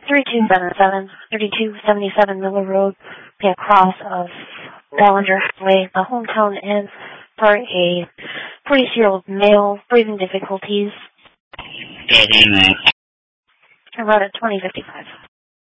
3277, 3277 Miller Road, be across of Ballinger Highway, the hometown inn for a 46-year-old male, breathing difficulties. Yeah, Around at 2055.